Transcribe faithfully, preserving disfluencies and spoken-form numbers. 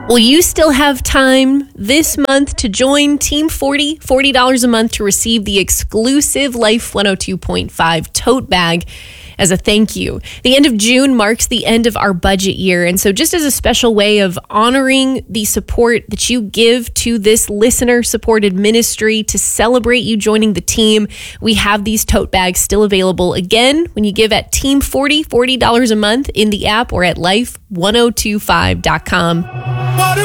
Well, you still have time this month to join Team forty, forty dollars a month to receive the exclusive Life one oh two point five tote bag as a thank you. The end of June marks the end of our budget year. And so just as a special way of honoring the support that you give to this listener-supported ministry to celebrate you joining the team, we have these tote bags still available. Again, when you give at Team forty, forty dollars a month in the app or at life ten twenty-five dot com. What